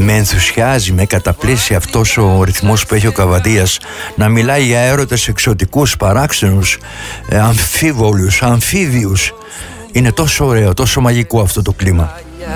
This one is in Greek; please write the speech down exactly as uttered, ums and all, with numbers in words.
Με ενθουσιάζει, με καταπλήσει αυτός ο ρυθμός που έχει ο Καβαντίας, να μιλάει για έρωτες εξωτικούς, παράξενους, αμφίβολους, αμφίβιους. Είναι τόσο ωραίο, τόσο μαγικό αυτό το κλίμα.